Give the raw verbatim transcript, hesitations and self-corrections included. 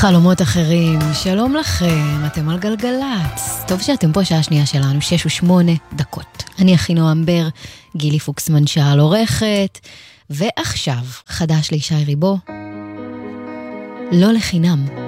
חלומות אחרים, שלום לכם, אתם על גלגלץ. טוב שאתם פה, שעה שנייה שלנו, שש ושמונה דקות. אני אחינועם בר, גילי פוקסמן שעל עורכת, ועכשיו, חדש לישי ריבו, לא לחינם.